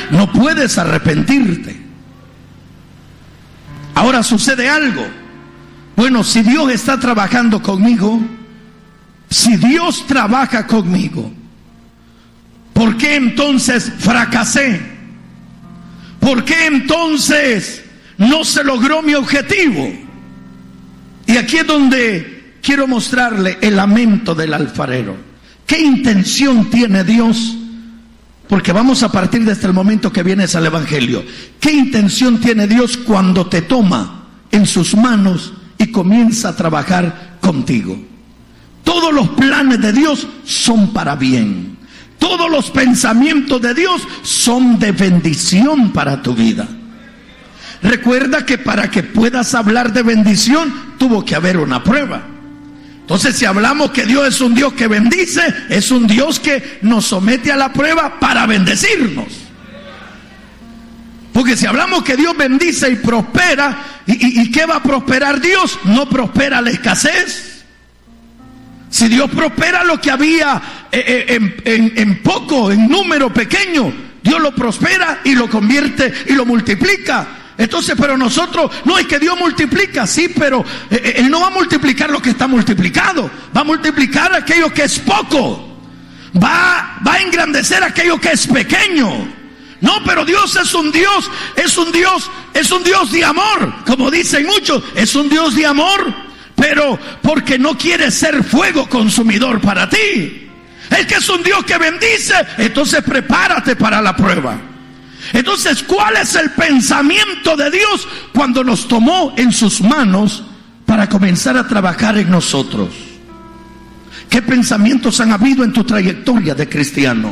no puedes arrepentirte. Ahora sucede algo. Bueno, si Dios está trabajando conmigo, si Dios trabaja conmigo, ¿por qué entonces fracasé? ¿Por qué entonces no se logró mi objetivo? Y aquí es donde quiero mostrarle el lamento del alfarero. ¿Qué intención tiene Dios? Porque vamos a partir desde el momento que vienes al Evangelio. ¿Qué intención tiene Dios cuando te toma en sus manos y comienza a trabajar contigo? Todos los planes de Dios son para bien. Todos los pensamientos de Dios son de bendición para tu vida. Recuerda que para que puedas hablar de bendición tuvo que haber una prueba. Entonces, si hablamos que Dios es un Dios que bendice, es un Dios que nos somete a la prueba para bendecirnos. Porque si hablamos que Dios bendice y prospera, ¿y qué va a prosperar Dios? No prospera la escasez. Si Dios prospera lo que había en poco, en número pequeño, Dios lo prospera y lo convierte y lo multiplica. Entonces, pero nosotros, no, es que Dios multiplica, sí, pero Él no va a multiplicar lo que está multiplicado, va a multiplicar aquello que es poco, va a engrandecer aquello que es pequeño. No, pero Dios es un Dios de amor, como dicen muchos, es un Dios de amor, pero porque no quiere ser fuego consumidor para ti. El que es un Dios que bendice, entonces prepárate para la prueba. Entonces, ¿cuál es el pensamiento de Dios cuando nos tomó en sus manos para comenzar a trabajar en nosotros? ¿Qué pensamientos han habido en tu trayectoria de cristiano?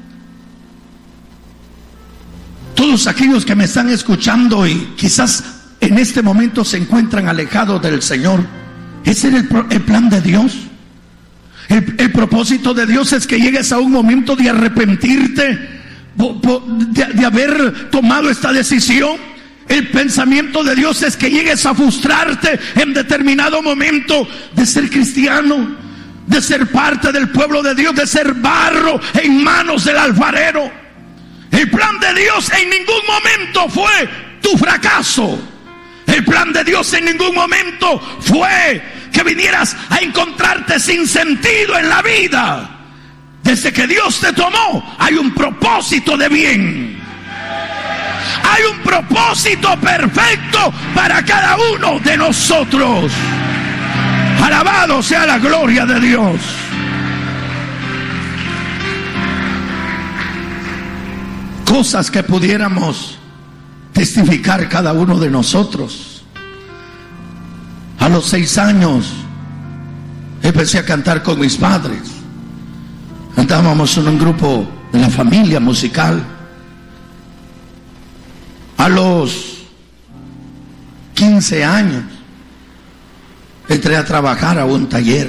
Todos aquellos que me están escuchando y quizás en este momento se encuentran alejados del Señor, ¿ese es el plan de Dios? El propósito de Dios es que llegues a un momento de arrepentirte de haber tomado esta decisión. El pensamiento de Dios es que llegues a frustrarte en determinado momento de ser cristiano, de ser parte del pueblo de Dios, de ser barro en manos del alfarero. El plan de Dios en ningún momento fue tu fracaso. El plan de Dios en ningún momento fue que vinieras a encontrarte sin sentido en la vida. Desde que Dios te tomó, hay un propósito de bien. Hay un propósito perfecto para cada uno de nosotros. Alabado sea la gloria de Dios. Cosas que pudiéramos testificar cada uno de nosotros. A los 6 años empecé a cantar con mis padres. Cantábamos en un grupo de la familia musical. A los 15 años entré a trabajar a un taller.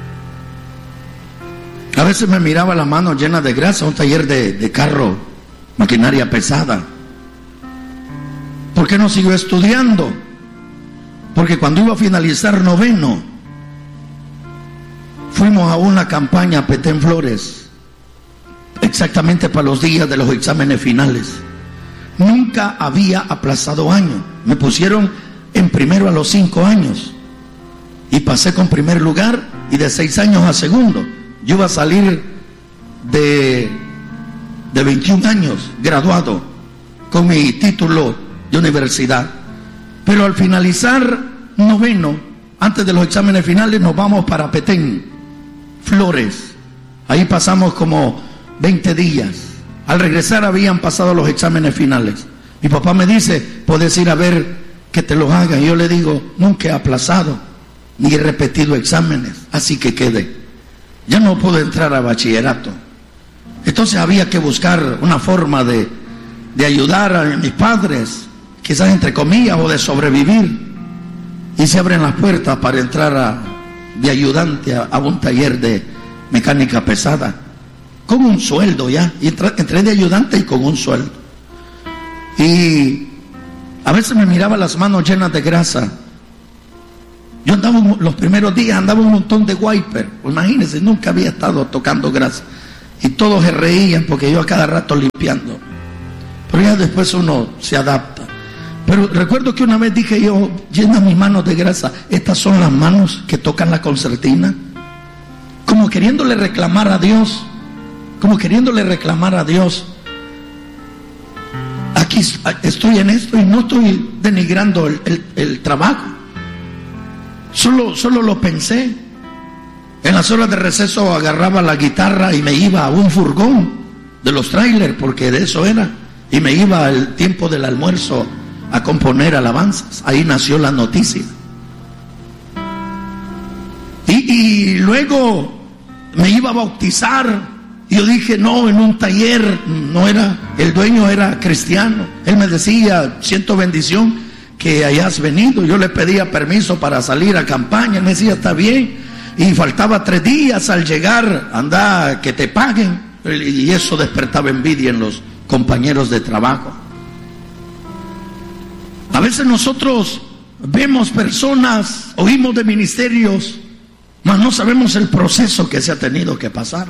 A veces me miraba la mano llena de grasa, un taller de carro, maquinaria pesada. ¿Por qué no siguió estudiando? Porque cuando iba a finalizar noveno, fuimos a una campaña a Petén Flores, exactamente para los días de los exámenes finales. Nunca había aplazado año. Me pusieron en primero a los 5 años y pasé con primer lugar, y de 6 años a segundo. Yo iba a salir de 21 años graduado con mi título de universidad. Pero al finalizar noveno, antes de los exámenes finales, nos vamos para Petén Flores. Ahí pasamos como 20 días. Al regresar habían pasado los exámenes finales. Mi papá me dice, puedes ir a ver que te los hagan. Y yo le digo, nunca he aplazado ni he repetido exámenes, así que quede. Ya no puedo entrar a bachillerato. Entonces había que buscar una forma de ayudar a mis padres, quizás entre comillas, o de sobrevivir. Y se abren las puertas para entrar de ayudante a un taller de mecánica pesada, con un sueldo ya. Y entré de ayudante y con un sueldo. Y a veces me miraba las manos llenas de grasa. Yo andaba, los primeros días andaba un montón de wiper. Imagínense, nunca había estado tocando grasa. Y todos se reían porque yo a cada rato limpiando. pero ya después uno se adapta. Pero recuerdo que una vez dije yo, llena mis manos de grasa. Estas son las manos que tocan la concertina, como queriéndole reclamar a Dios, aquí estoy en esto y no estoy denigrando el trabajo. Solo lo pensé. En las horas de receso agarraba la guitarra y me iba a un furgón de los trailers, porque de eso era, y me iba al tiempo del almuerzo a componer alabanzas. Ahí nació la noticia. Y luego me iba a bautizar. Y yo dije, no, en un taller, no era, el dueño era cristiano. Él me decía, siento bendición que hayas venido. Yo le pedía permiso para salir a campaña. Él me decía, está bien. Y faltaba 3 días al llegar, anda, que te paguen. Y eso despertaba envidia en los compañeros de trabajo. A veces nosotros vemos personas, oímos de ministerios, mas no sabemos el proceso que se ha tenido que pasar.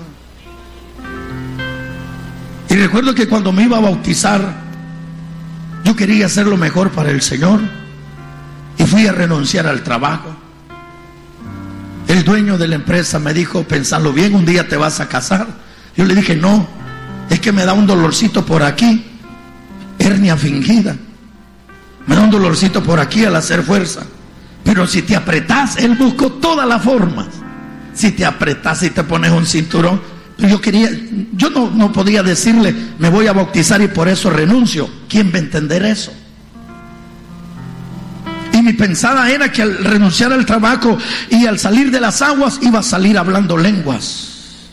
Y recuerdo que cuando me iba a bautizar, yo quería hacer lo mejor para el Señor y fui a renunciar al trabajo. El dueño de la empresa me dijo, pensando bien, un día te vas a casar. Yo le dije, no, es que me da un dolorcito por aquí, hernia fingida. Me da un dolorcito por aquí al hacer fuerza. Pero si te apretás, él buscó todas las formas. Si te apretás y te pones un cinturón. Yo no podía decirle, me voy a bautizar y por eso renuncio. ¿Quién va a entender eso? Y mi pensada era que al renunciar al trabajo y al salir de las aguas, iba a salir hablando lenguas.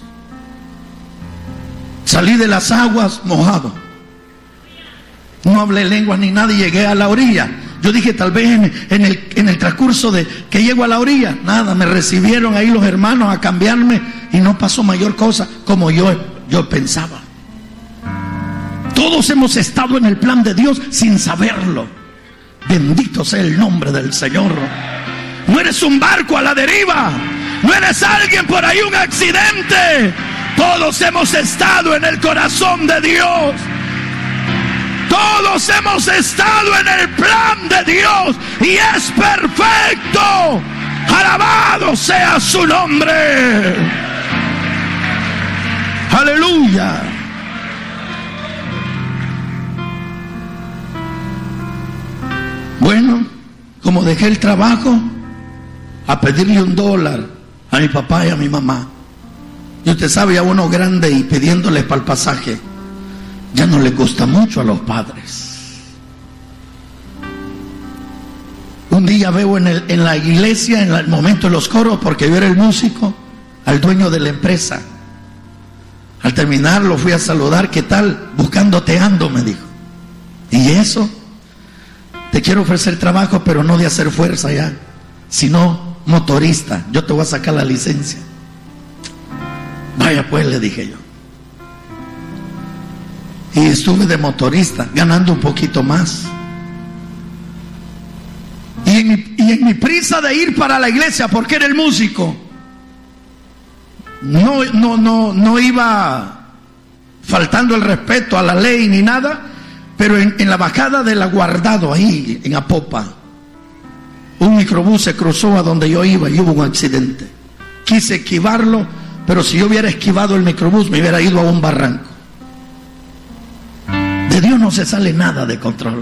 Salí de las aguas mojado. No hablé lenguas ni nada y llegué a la orilla. Yo dije, tal vez en el transcurso de que llego a la orilla, nada, me recibieron ahí los hermanos a cambiarme y no pasó mayor cosa como yo pensaba. Todos hemos estado en el plan de Dios sin saberlo. Bendito sea el nombre del Señor. No eres un barco a la deriva, no eres alguien por ahí, un accidente. Todos hemos estado en el corazón de Dios. Todos hemos estado en el plan de Dios y es perfecto. Alabado sea su nombre. Aleluya. Bueno, como dejé el trabajo, a pedirle $1 a mi papá y a mi mamá. Y usted sabe, a uno grande y pidiéndoles para el pasaje, ya no les gusta mucho a los padres. Un día veo en la iglesia, en el momento de los coros, porque yo era el músico, al dueño de la empresa. Al terminar lo fui a saludar, ¿qué tal? Buscándote ando, me dijo. ¿Y eso? Te quiero ofrecer trabajo, pero no de hacer fuerza ya, sino motorista. Yo te voy a sacar la licencia. Vaya pues, le dije yo. Y estuve de motorista, ganando un poquito más. Y en mi prisa de ir para la iglesia, porque era el músico, no iba faltando el respeto a la ley ni nada, pero en la bajada de la Guardado, ahí en Apopa, un microbús se cruzó a donde yo iba y hubo un accidente. Quise esquivarlo, pero si yo hubiera esquivado el microbús me hubiera ido a un barranco. De Dios no se sale nada de control.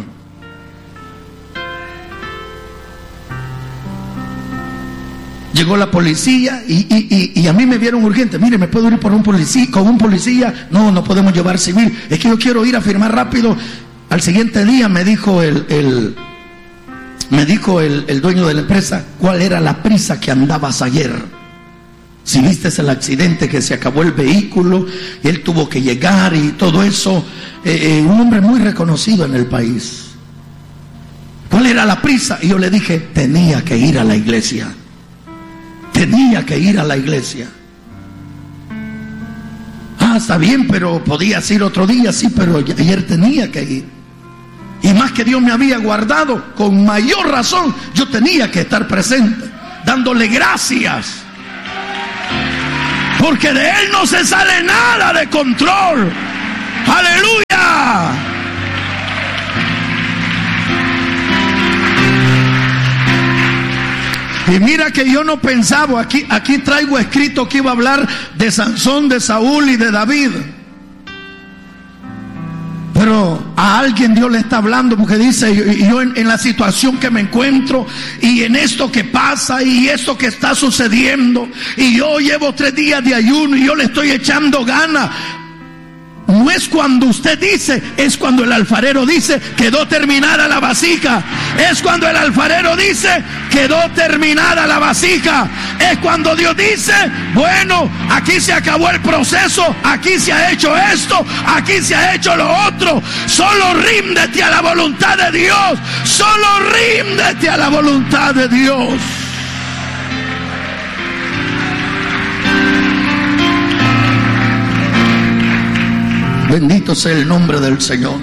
Llegó la policía y a mí me vieron urgente. Mire, ¿me puedo ir por con un policía? No podemos llevar civil. Es que yo quiero ir a firmar rápido. Al siguiente día me dijo el dueño de la empresa, ¿cuál era la prisa que andabas ayer? Si viste el accidente, que se acabó el vehículo, y él tuvo que llegar y todo eso. Un hombre muy reconocido en el país. ¿Cuál era la prisa? Y yo le dije, tenía que ir a la iglesia. Tenía que ir a la iglesia. Ah, está bien, pero podías ir otro día. Sí, pero ayer tenía que ir. Y más que Dios me había guardado, con mayor razón yo tenía que estar presente, dándole gracias. Porque de Él no se sale nada de control. Aleluya. Y mira que yo no pensaba, aquí traigo escrito que iba a hablar de Sansón, de Saúl y de David. Pero a alguien Dios le está hablando, porque dice, yo en la situación que me encuentro y en esto que pasa y esto que está sucediendo, y yo llevo 3 días de ayuno y yo le estoy echando ganas. No es cuando usted dice, es cuando el alfarero dice, quedó terminada la vasija. Es cuando el alfarero dice, quedó terminada la vasija. Es cuando Dios dice, bueno, aquí se acabó el proceso, aquí se ha hecho esto, aquí se ha hecho lo otro. Solo ríndete a la voluntad de Dios. Solo ríndete a la voluntad de Dios. Bendito sea el nombre del Señor.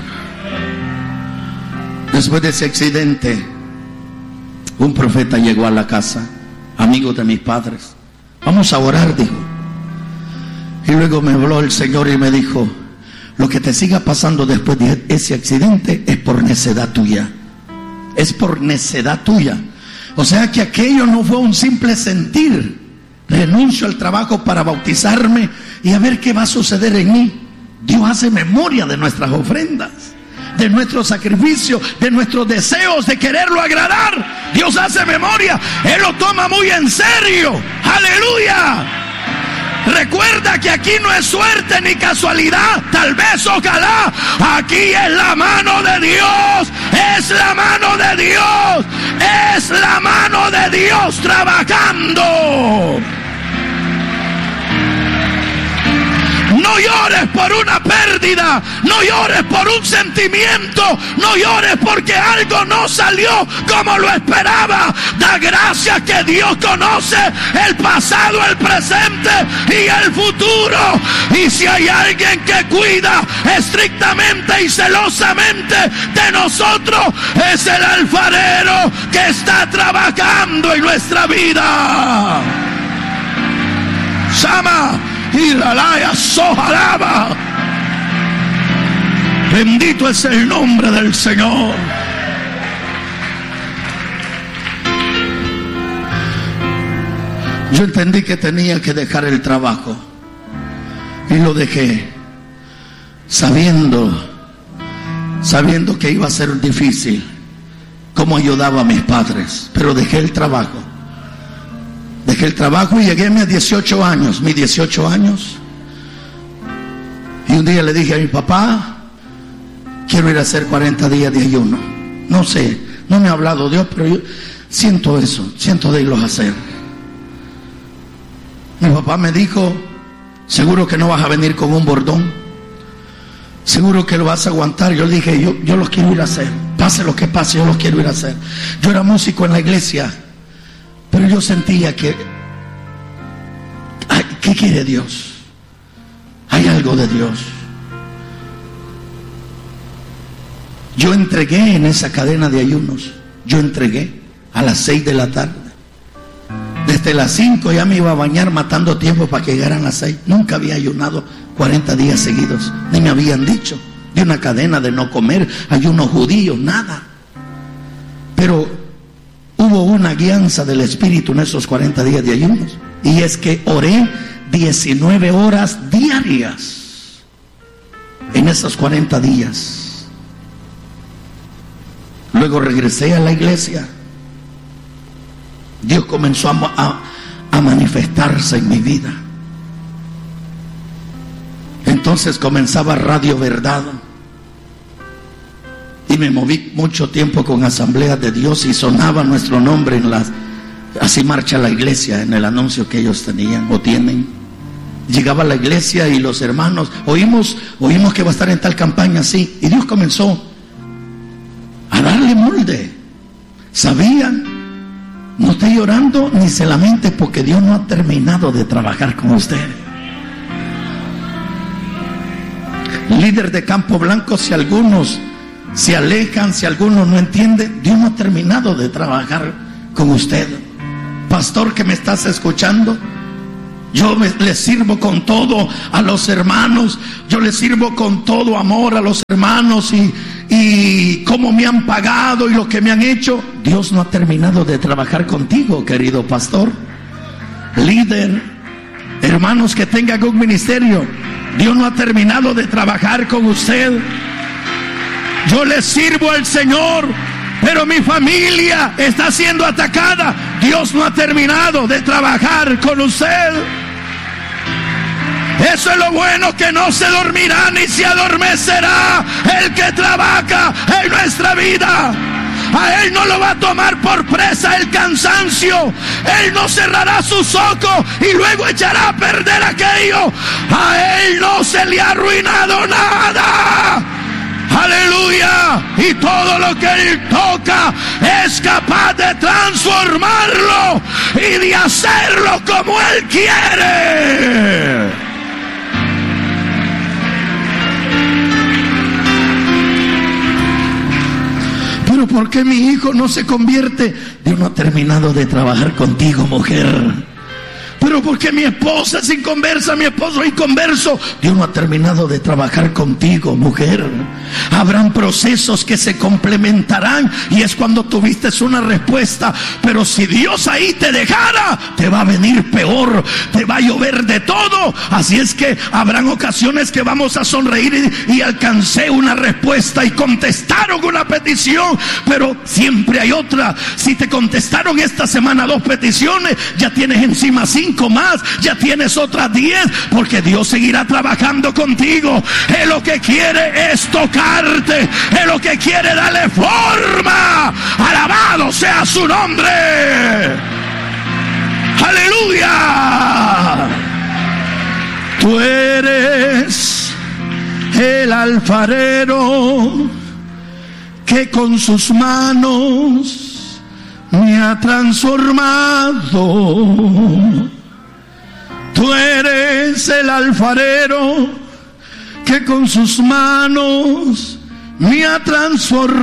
Después de ese accidente, un profeta llegó a la casa, amigo de mis padres. Vamos a orar, dijo. Y luego me habló el Señor y me dijo, lo que te siga pasando después de ese accidente es por necedad tuya. Es por necedad tuya. O sea que aquello no fue un simple sentir. Renuncio al trabajo para bautizarme y a ver qué va a suceder en mí. Dios hace memoria de nuestras ofrendas, de nuestros sacrificios, de nuestros deseos de quererlo agradar. Dios hace memoria. Él lo toma muy en serio. ¡Aleluya! Recuerda que aquí no es suerte ni casualidad. Tal vez, ojalá. Aquí es la mano de Dios. Es la mano de Dios. Es la mano de Dios trabajando. No llores por una pérdida, no llores por un sentimiento, no llores porque algo no salió como lo esperaba. Da gracias que Dios conoce el pasado, el presente y el futuro. Y si hay alguien que cuida estrictamente y celosamente de nosotros, es el alfarero que está trabajando en nuestra vida. Sama Iralaya Sojalaba. Bendito es el nombre del Señor. Yo entendí que tenía que dejar el trabajo y lo dejé sabiendo que iba a ser difícil, cómo ayudaba a mis padres, pero dejé el trabajo. Dejé el trabajo y llegué a mis 18 años. Y un día le dije a mi papá, quiero ir a hacer 40 días de ayuno. No sé, no me ha hablado Dios, pero yo siento eso, siento de irlos a hacer. Mi papá me dijo, seguro que no vas a venir con un bordón, seguro que lo vas a aguantar. Yo le dije, yo los quiero ir a hacer, pase lo que pase, yo los quiero ir a hacer. Yo era músico en la iglesia, pero yo sentía que, ¿qué quiere Dios? Hay algo de Dios. Yo entregué en esa cadena de ayunos. Yo entregué a las 6 de la tarde. Desde las 5 ya me iba a bañar matando tiempo para que llegaran las 6. Nunca había ayunado 40 días seguidos. Ni me habían dicho de una cadena de no comer, ayuno judío, nada. Pero hubo una guianza del Espíritu en esos 40 días de ayunos. Y es que oré 19 horas diarias en esos 40 días. Luego regresé a la iglesia. Dios comenzó a manifestarse en mi vida. Entonces comenzaba Radio Verdad. Y me moví mucho tiempo con Asambleas de Dios y sonaba nuestro nombre en las... Así marcha la iglesia en el anuncio que ellos tenían o tienen. Llegaba a la iglesia y los hermanos, oímos que va a estar en tal campaña, sí. Y Dios comenzó a darle molde. Sabían, no esté llorando ni se lamente porque Dios no ha terminado de trabajar con usted. Líder de Campo Blanco, si algunos se alejan, si algunos no entienden, Dios no ha terminado de trabajar con usted. Pastor que me estás escuchando, yo les sirvo con todo a los hermanos, yo les sirvo con todo amor a los hermanos y cómo me han pagado y lo que me han hecho. Dios no ha terminado de trabajar contigo, querido pastor, líder, hermanos que tengan un ministerio. Dios no ha terminado de trabajar con usted. Yo le sirvo al Señor, pero mi familia está siendo atacada. Dios no ha terminado de trabajar con usted. Eso es lo bueno, que no se dormirá ni se adormecerá el que trabaja en nuestra vida. A él no lo va a tomar por presa el cansancio. Él no cerrará sus ojos y luego echará a perder aquello. A él no se le ha arruinado nada. Aleluya. Y todo lo que él toca es capaz de transformarlo y de hacerlo como él quiere. Pero ¿por qué mi hijo no se convierte? Dios no ha terminado de trabajar contigo, mujer. Pero ¿por qué mi esposa es inconversa, mi esposo es inconverso? Dios no ha terminado de trabajar contigo, mujer. Habrán procesos que se complementarán y es cuando tuviste una respuesta. Pero si Dios ahí te dejara, te va a venir peor, te va a llover de todo. Así es que habrán ocasiones que vamos a sonreír y alcancé una respuesta y contestaron una petición, pero siempre hay otra. Si te contestaron esta semana 2 peticiones, ya tienes encima 5 más, ya tienes otras 10, porque Dios seguirá trabajando contigo. Él lo que quiere es tocarte, Él lo que quiere darle forma. Alabado sea su nombre. Aleluya. Tú eres el alfarero que con sus manos me ha transformado. Tú eres el alfarero que con sus manos me ha transformado.